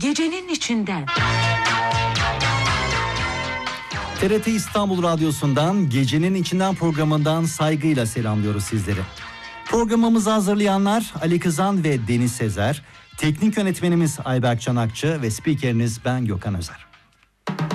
Gecenin içinden. TRT İstanbul Radyosu'ndan Gecenin İçinden programından saygıyla selamlıyoruz sizleri. Programımızı hazırlayanlar Ali Kızan ve Deniz Sezer, teknik yönetmenimiz Ayberk Çanakçı ve spikeriniz ben Gökhan Özer.